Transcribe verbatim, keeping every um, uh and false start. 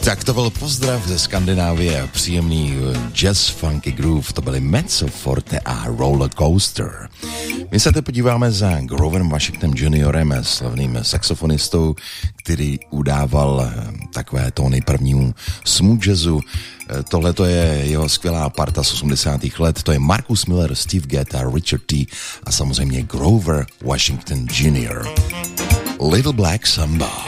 Tak to byl pozdrav ze Skandinávie, příjemný jazz funky groove, to byly Mezzo Forte a Roller Coaster. My se teď podíváme za Groverem Washingtonem juniorem, slavným saxofonistou, který udával takové tóny prvnímu smooth jazzu. Tohle to je jeho skvělá parta z osmdesátých let, to je Marcus Miller, Steve Gadd a Richard T. a samozřejmě Grover Washington junior Little Black Samba.